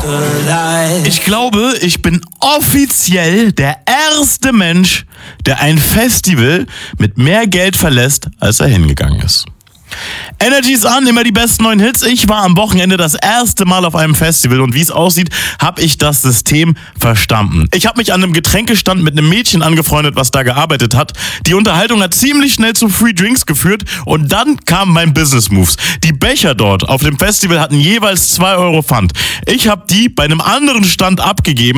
Ich glaube, ich bin offiziell der erste Mensch, der ein Festival mit mehr Geld verlässt, als er hingegangen ist. Energy ist an, immer die besten neuen Hits. Ich war am Wochenende das erste Mal auf einem Festival und wie es aussieht, habe ich das System verstanden. Ich habe mich an einem Getränkestand mit einem Mädchen angefreundet, was da gearbeitet hat. Die Unterhaltung hat ziemlich schnell zu Free Drinks geführt und dann kamen mein Business Moves. Die Becher dort auf dem Festival hatten jeweils 2 € Pfand. Ich habe die bei einem anderen Stand abgegeben.